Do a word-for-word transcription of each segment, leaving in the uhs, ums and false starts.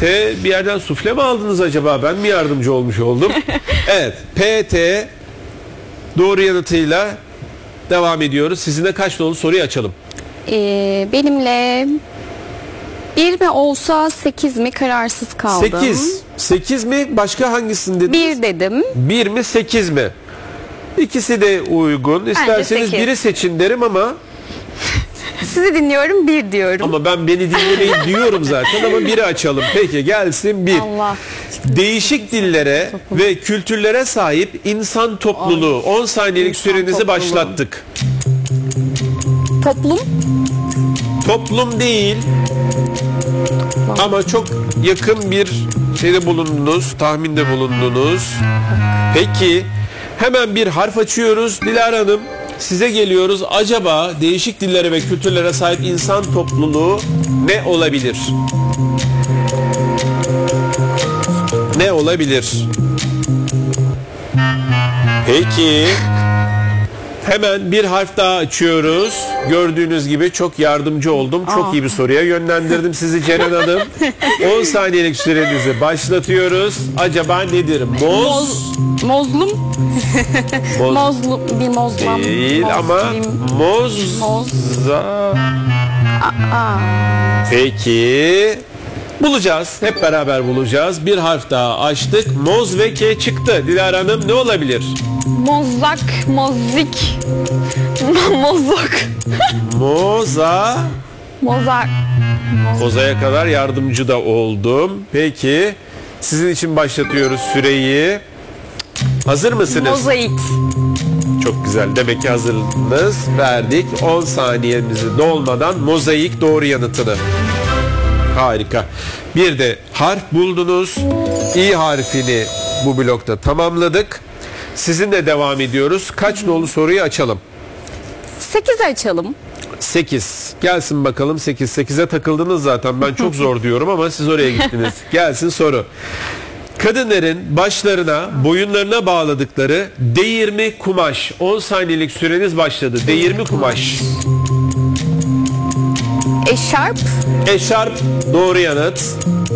T, bir yerden sufle mi aldınız acaba? Ben mi yardımcı olmuş oldum? Evet, P T doğru yanıtıyla devam ediyoruz. Sizinle kaç nolu soruyu açalım? Ee, benimle bir mi olsa sekiz mi, kararsız kaldım. sekiz. sekiz mi? Başka hangisini dediniz? bir dedim. bir mi sekiz mi? İkisi de uygun. İsterseniz sekiz. biri seçin derim ama Sizi dinliyorum, bir diyorum. ama ben beni dinlemeyi diyorum zaten ama biri açalım. Peki gelsin bir. Allah. Değişik dillere ve kültürlere sahip insan topluluğu. on saniyelik İnsan sürenizi topluluğu. başlattık. Toplum. Toplum değil ama çok yakın bir şeyde bulundunuz, tahminde bulundunuz. Peki hemen bir harf açıyoruz. Dilara Hanım, size geliyoruz. Acaba değişik dillere ve kültürlere sahip insan topluluğu ne olabilir? Ne olabilir? Peki hemen bir harf daha açıyoruz. Gördüğünüz gibi çok yardımcı oldum. Çok Aa. iyi bir soruya yönlendirdim sizi Ceren Hanım. on saniyelik sürenizi başlatıyoruz. Acaba nedir? Moz, Moz, mozlum. moz Mozlum. Bir mozlam. değil Moz, ama bir- moz. Moz. Aa. Peki bulacağız. Hep beraber bulacağız. Bir harf daha açtık. Moz ve K çıktı. Dilara Hanım, ne olabilir? Mozak, mozik, mozok, Moza. mozak, Koza'ya kadar yardımcı da oldum. Peki sizin için başlatıyoruz süreyi. Hazır mısınız? Mozaik. Çok güzel. Demek ki hazırlığınız verdik. on saniyemizi dolmadan mozaik doğru yanıtını. Harika. Bir de harf buldunuz. İ harfini bu blokta tamamladık. Sizinle devam ediyoruz. Kaç nolu soruyu açalım? sekiz açalım. sekiz. Gelsin bakalım sekiz. sekize takıldınız zaten. Ben çok zor diyorum ama siz oraya gittiniz. Gelsin soru. Kadınların başlarına, boyunlarına bağladıkları değirmi kumaş. on saniyelik süreniz başladı. Değirmi kumaş. Eşarp. Eşarp doğru yanıt.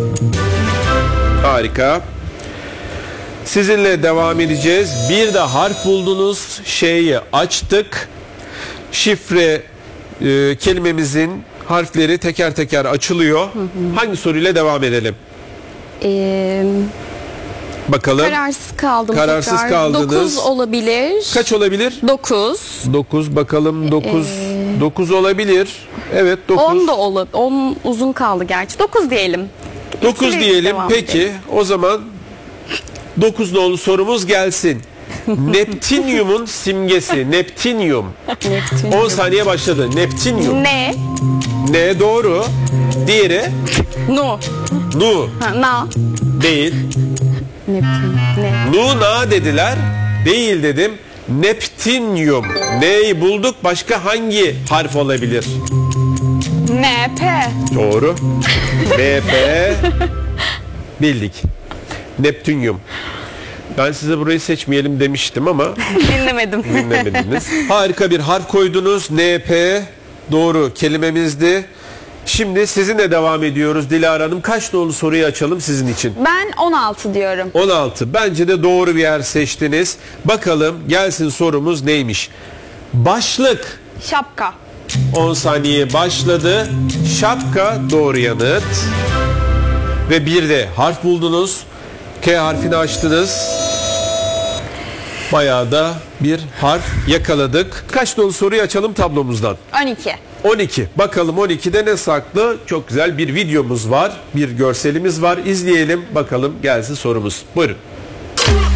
Harika. Sizinle devam edeceğiz. Bir de harf buldunuz. Şeyi açtık. Şifre e, kelimemizin harfleri teker teker açılıyor. Hı hı. Hangi soruyla devam edelim? Ee, Bakalım. kararsız kaldım. Kararsız tekrar. kaldınız. dokuz olabilir. Kaç olabilir? dokuz. dokuz bakalım dokuz. Ee, dokuz olabilir. Evet dokuz. on da olabilir. on uzun kaldı gerçi. dokuz diyelim. dokuz İkili diyelim. devam Peki edelim. o zaman dokuz nolu sorumuz gelsin. Neptünyum'un simgesi. Neptünyum. Neptün. on saniye başladı. Neptünyum. Ne? Ne doğru. Diğeri Nu. Nu. Ha, na. Değil. Neptün. Ne? Nuna dediler. Değil dedim. Neptünyum. Neyi bulduk? Başka hangi harf olabilir? N, P, Doğru. B P bildik. Neptünyum. Ben size burayı seçmeyelim demiştim ama Dinlemedim. dinlemediniz. Harika bir harf koydunuz. N P doğru kelimemizdi. Şimdi sizinle devam ediyoruz Dilara Hanım. Kaç nolu soruyu açalım sizin için? ben on altı diyorum. on altı. Bence de doğru bir yer seçtiniz. Bakalım gelsin sorumuz neymiş? Başlık. Şapka, on saniye başladı. Şapka doğru yanıt. Ve bir de harf buldunuz. K harfini açtınız. Bayağı da bir harf yakaladık. Kaç nolu soruyu açalım tablomuzdan? on iki. on iki. Bakalım on ikide ne saklı? Çok güzel bir videomuz var. Bir görselimiz var. İzleyelim. Bakalım gelsin sorumuz. Buyurun.